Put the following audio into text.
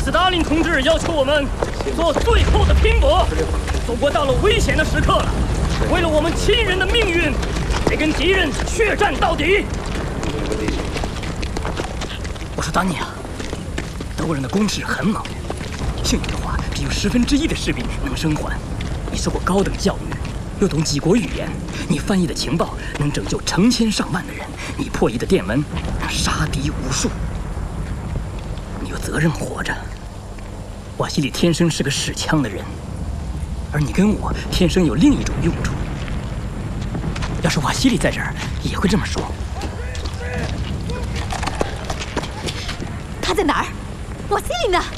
斯大林同志要求我们做最后的拼搏。祖国到了危险的时刻了，为了我们亲人的命运，得跟敌人血战到底。我说丹尼啊，德国人的攻势很猛烈，幸运的话，只有1/10的士兵能生还。你受过高等教育，又懂几国语言，你翻译的情报能拯救成千上万的人，你破译的电文能杀敌无数。你有责任活着。瓦西里天生是个使枪的人，而你跟我天生有另一种用处。要是瓦西里在这儿，也会这么说。 他在哪儿？瓦西里呢？